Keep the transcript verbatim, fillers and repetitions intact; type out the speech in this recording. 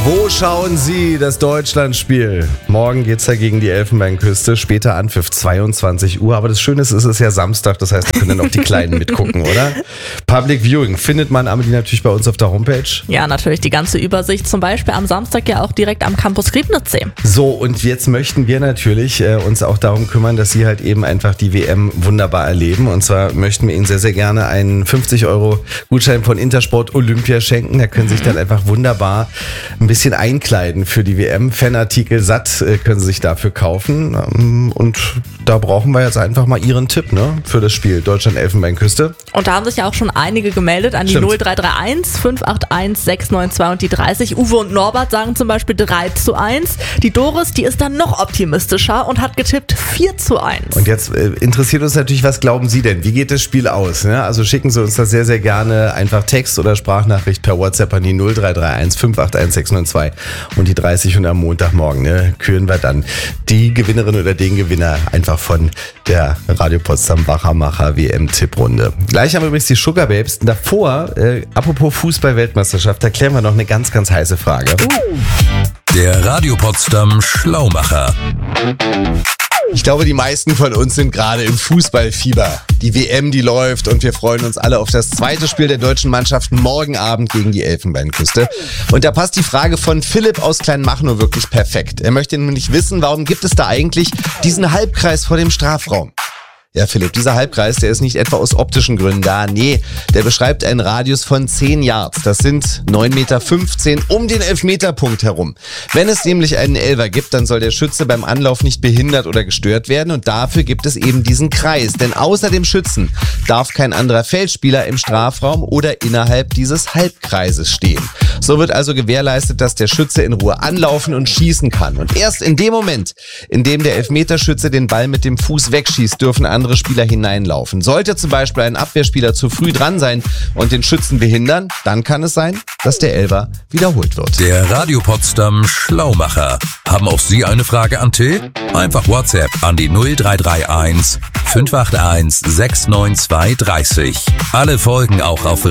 Wo schauen Sie das Deutschlandspiel? Morgen geht's ja gegen die Elfenbeinküste, später Anpfiff, zweiundzwanzig Uhr. Aber das Schöne ist, es ist ja Samstag, das heißt, da können dann auch die Kleinen mitgucken, oder? Public Viewing findet man Amelie natürlich bei uns auf der Homepage. Ja, natürlich die ganze Übersicht, zum Beispiel am Samstag ja auch direkt am Campus Griebnitzsee. So, und jetzt möchten wir natürlich äh, uns auch darum kümmern, dass Sie halt eben einfach die W M wunderbar erleben. Und zwar möchten wir Ihnen sehr, sehr gerne einen fünfzig Euro Gutschein von Intersport Olympia schenken. Da können Sie sich dann einfach wunderbar ein bisschen einkleiden für die W M. Fanartikel satt äh, können Sie sich dafür kaufen. Ähm, und da brauchen wir jetzt einfach mal Ihren Tipp, ne, für das Spiel Deutschland-Elfenbeinküste. Und da haben sich ja auch schon einige gemeldet an die Stimmt. null drei drei eins fünf acht eins sechs neun zwei und die dreißig. Uwe und Norbert sagen zum Beispiel drei zu eins. Die Doris, die ist dann noch optimistischer und hat getippt vier zu eins. Und jetzt äh, interessiert uns natürlich, was glauben Sie denn? Wie geht das Spiel aus? Ne? Also schicken Sie uns das sehr, sehr gerne einfach Text oder Sprachnachricht per WhatsApp an die null drei drei eins fünf acht eins sechs neun zwei und die dreißig, und am Montagmorgen ne, küren wir dann die Gewinnerin oder den Gewinner einfach von der Radio Potsdam Wachamacher W M-Tipprunde. Gleich haben wir übrigens die Sugar Babes. Davor, äh, apropos Fußball-Weltmeisterschaft, da klären wir noch eine ganz, ganz heiße Frage. Der Radio Potsdam Schlaumeister. Ich glaube, die meisten von uns sind gerade im Fußballfieber. Die W M, die läuft, und wir freuen uns alle auf das zweite Spiel der deutschen Mannschaft morgen Abend gegen die Elfenbeinküste. Und da passt die Frage von Philipp aus Kleinmachnow wirklich perfekt. Er möchte nämlich wissen, warum gibt es da eigentlich diesen Halbkreis vor dem Strafraum? Ja, Philipp, dieser Halbkreis, der ist nicht etwa aus optischen Gründen da. Nee, der beschreibt einen Radius von zehn Yards. Das sind neun Meter fünfzehn um den Elfmeterpunkt herum. Wenn es nämlich einen Elfer gibt, dann soll der Schütze beim Anlauf nicht behindert oder gestört werden. Und dafür gibt es eben diesen Kreis. Denn außer dem Schützen darf kein anderer Feldspieler im Strafraum oder innerhalb dieses Halbkreises stehen. So wird also gewährleistet, dass der Schütze in Ruhe anlaufen und schießen kann. Und erst in dem Moment, in dem der Elfmeterschütze den Ball mit dem Fuß wegschießt, dürfen andere Spieler hineinlaufen. Sollte zum Beispiel ein Abwehrspieler zu früh dran sein und den Schützen behindern, dann kann es sein, dass der Elfer wiederholt wird. Der Radio Potsdam Schlaumacher. Haben auch Sie eine Frage an Till? Einfach WhatsApp an die null drei drei eins fünf acht eins sechs neun zwei dreißig. Alle Folgen auch auf